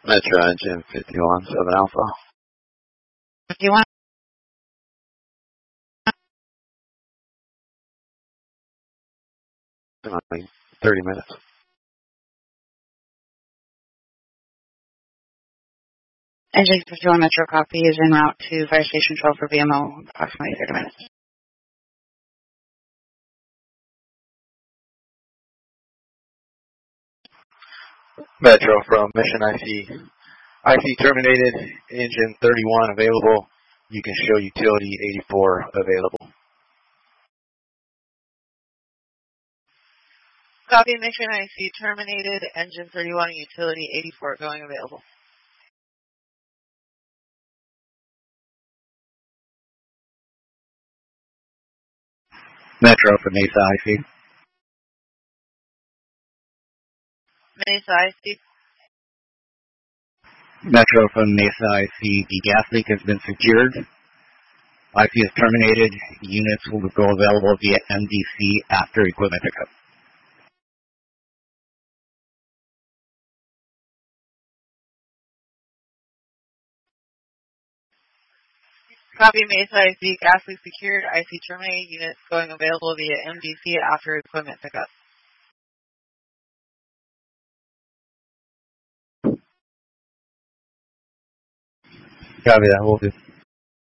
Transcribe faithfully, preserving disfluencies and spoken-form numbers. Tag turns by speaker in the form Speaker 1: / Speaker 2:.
Speaker 1: Metro engine fifty-one, seven Alpha.
Speaker 2: fifty-one.
Speaker 1: Like thirty minutes.
Speaker 2: Engine fifty-one Metro copy is en route to Fire Station twelve for V M O, approximately thirty minutes.
Speaker 1: Metro from Mission I C. I C terminated, engine thirty-one available. You can show utility eighty-four available.
Speaker 3: Copy, Mission I C terminated, engine thirty-one, utility eighty-four going available.
Speaker 1: Metro from Mesa I C.
Speaker 3: Mesa I C.
Speaker 1: Metro from Mesa I C. The gas leak has been secured. I C is terminated. Units will go available via M D C after equipment pickup.
Speaker 3: Copy, Mesa I C. Gas leak secured. I C terminated. Units going available via M D C after equipment pickup.
Speaker 1: Copy that. Will do.